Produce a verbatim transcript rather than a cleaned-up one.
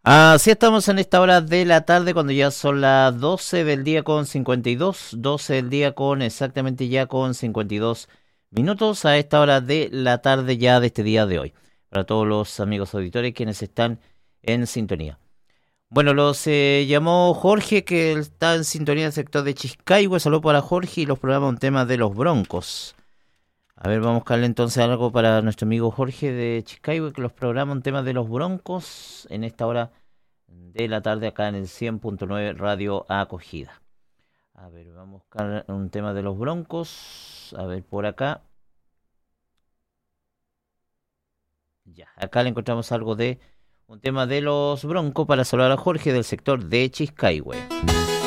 Así estamos en esta hora de la tarde cuando ya son las doce del día con cincuenta y dos, doce del día con exactamente ya con cincuenta y dos minutos a esta hora de la tarde ya de este día de hoy. Para todos los amigos auditores quienes están en sintonía. Bueno, los eh, llamó Jorge que está en sintonía del sector de Chiscaihue. Saludos para Jorge y los programas un tema de los Broncos. A ver, vamos a buscarle entonces algo para nuestro amigo Jorge de Chiscaihue que los programa un tema de los Broncos en esta hora de la tarde acá en el cien punto nueve Radio Acogida. A ver, vamos a buscar un tema de los Broncos. A ver, por acá. Ya, acá le encontramos algo de un tema de los Broncos para saludar a Jorge del sector de Chiscaihue.